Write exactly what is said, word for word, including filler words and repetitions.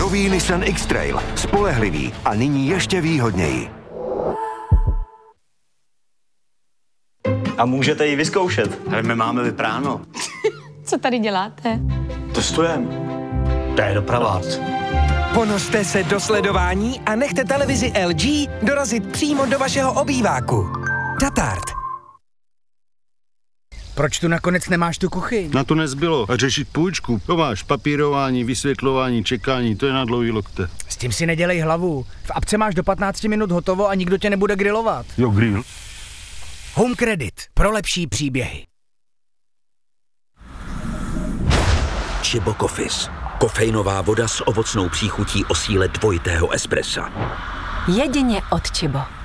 Nový Nissan X-Trail. Spolehlivý a nyní ještě výhodněji. A můžete ji vyzkoušet. Ale my máme vypráno. Co tady děláte? Testujeme. To je dopravák. Ponořte se do sledování a nechte televizi L G dorazit přímo do vašeho obýváku. Tatart. Proč tu nakonec nemáš tu kuchyň? Na to nezbylo. A řešit půjčku. To máš papírování, vysvětlování, čekání, to je na dlouhý lokte. S tím si nedělej hlavu. V apce máš do patnácti minut hotovo a nikdo tě nebude grilovat. Jo, grill. Home Credit. Pro lepší příběhy. Chibo Coffees. Kofeinová voda s ovocnou příchutí o síle dvojitého espressa. Jedině od Chibo.